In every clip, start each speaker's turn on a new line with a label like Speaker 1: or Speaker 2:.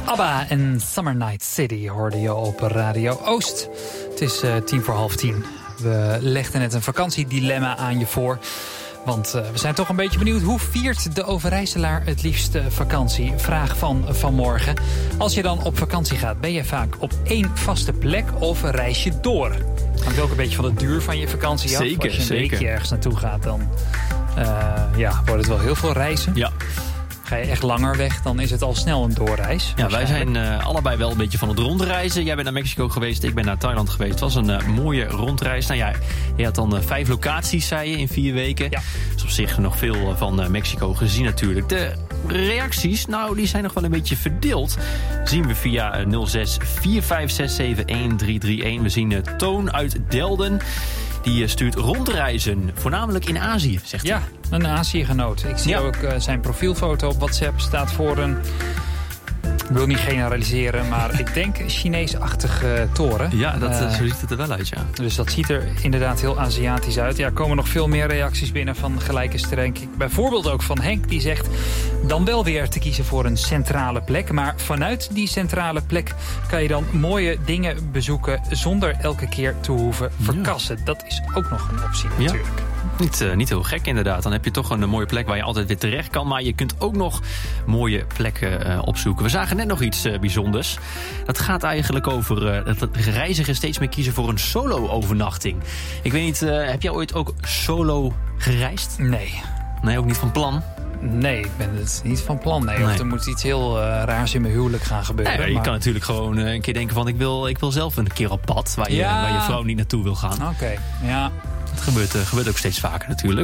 Speaker 1: ABBA en Summer Night City hoorde je op Radio Oost. Het is 10:45. We legden net een vakantiedilemma aan je voor. Want we zijn toch een beetje benieuwd, hoe viert de Overijsselaar het liefst vakantie? Vraag van vanmorgen. Als je dan op vakantie gaat, ben je vaak op één vaste plek of reis je door? Hangt ook een beetje van de duur van je vakantie af.
Speaker 2: Zeker,
Speaker 1: als je een
Speaker 2: zeker.
Speaker 1: weekje ergens naartoe gaat, dan wordt het wel heel veel reizen.
Speaker 2: Ja.
Speaker 1: Ga je echt langer weg, dan is het al snel een doorreis.
Speaker 2: Ja, wij zijn allebei wel een beetje van het rondreizen. Jij bent naar Mexico geweest, ik ben naar Thailand geweest. Het was een mooie rondreis. Nou ja, je had dan 5 locaties, zei je, in 4 weken.
Speaker 1: Ja.
Speaker 2: Dus op zich nog veel van Mexico gezien natuurlijk. De reacties, nou, die zijn nog wel een beetje verdeeld. Zien we via 06 4567 1331. We zien Toon uit Delden. Die stuurt rondreizen, voornamelijk in Azië, zegt hij.
Speaker 1: Ja, een Azië-genoot. Ik zie ook zijn profielfoto op WhatsApp. Staat voor een, ik wil niet generaliseren, maar ik denk Chinees-achtige toren.
Speaker 2: Ja, zo ziet het er wel uit, ja.
Speaker 1: Dus dat ziet er inderdaad heel Aziatisch uit. Ja, er komen nog veel meer reacties binnen van gelijke streng. Bijvoorbeeld ook van Henk, die zegt dan wel weer te kiezen voor een centrale plek. Maar vanuit die centrale plek kan je dan mooie dingen bezoeken zonder elke keer te hoeven verkassen. Ja. Dat is ook nog een optie natuurlijk.
Speaker 2: Ja. Niet heel gek inderdaad. Dan heb je toch een mooie plek waar je altijd weer terecht kan. Maar je kunt ook nog mooie plekken opzoeken. We zagen net nog iets bijzonders. Dat gaat eigenlijk over dat reizigers steeds meer kiezen voor een solo-overnachting. Ik weet niet, heb jij ooit ook solo gereisd?
Speaker 1: Nee.
Speaker 2: Nee, ook niet van plan?
Speaker 1: Nee, ik ben het niet van plan. Nee. Of er moet iets heel raars in mijn huwelijk gaan gebeuren.
Speaker 2: Nee, je kan natuurlijk gewoon een keer denken van ik wil zelf een keer op pad waar je vrouw niet naartoe wil gaan.
Speaker 1: Oké, ja.
Speaker 2: Dat gebeurt ook steeds vaker natuurlijk.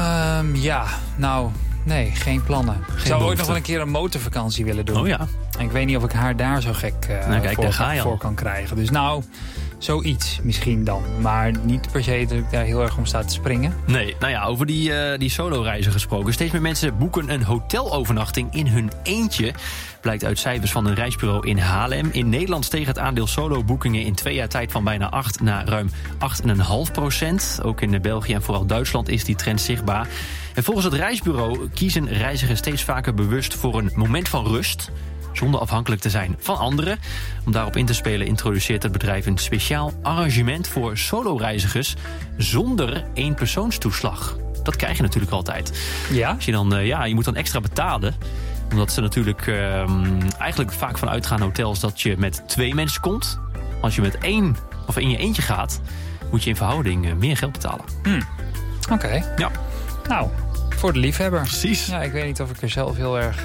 Speaker 1: Nee, geen plannen. Ik zou ooit nog wel een keer een motorvakantie willen doen.
Speaker 2: Oh ja.
Speaker 1: En ik weet niet of ik haar daar zo gek voor kan krijgen. Dus zoiets misschien dan. Maar niet per se dat ik daar heel erg om sta te springen.
Speaker 2: Nee, nou ja, over die solo-reizen gesproken. Steeds meer mensen boeken een hotelovernachting in hun eentje. Blijkt uit cijfers van een reisbureau in Haarlem. In Nederland steeg het aandeel solo-boekingen in 2 jaar tijd van bijna 8 naar ruim 8,5%. Ook in België en vooral Duitsland is die trend zichtbaar. En volgens het reisbureau kiezen reizigers steeds vaker bewust voor een moment van rust, zonder afhankelijk te zijn van anderen. Om daarop in te spelen introduceert het bedrijf een speciaal arrangement voor solo-reizigers zonder eenpersoonstoeslag. Dat krijg je natuurlijk altijd.
Speaker 1: Ja?
Speaker 2: Als je dan, je moet dan extra betalen. Omdat ze natuurlijk eigenlijk vaak van uitgaan hotels dat je met 2 mensen komt. Als je met 1 of in je eentje gaat, moet je in verhouding meer geld betalen.
Speaker 1: Oké.
Speaker 2: Ja.
Speaker 1: Nou, voor de liefhebber.
Speaker 2: Precies.
Speaker 1: Ja, ik weet niet of ik er zelf heel erg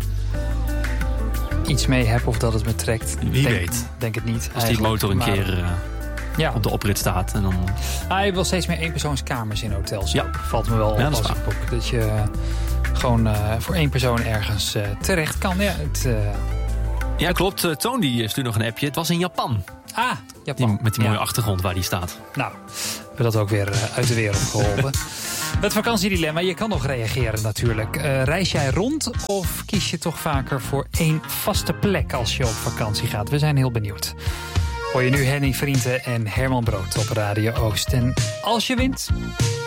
Speaker 1: iets mee heb of dat het me trekt.
Speaker 2: Wie weet.
Speaker 1: Denk het niet.
Speaker 2: Als die motor een keer op de oprit staat. En dan
Speaker 1: je wil steeds meer eenpersoonskamers in hotels. Ja. Valt me wel op als ik boek. Dat je gewoon voor 1 persoon ergens terecht kan.
Speaker 2: Ja, klopt. Toon die stuurt nog een appje. Het was in Japan.
Speaker 1: Japan.
Speaker 2: Met die mooie achtergrond waar die staat.
Speaker 1: Nou, we hebben dat ook weer uit de wereld geholpen. Het vakantiedilemma, je kan nog reageren natuurlijk. Reis jij rond of kies je toch vaker voor 1 vaste plek als je op vakantie gaat? We zijn heel benieuwd. Hoor je nu Henny Vrienden en Herman Brood op Radio Oost. En als je wint,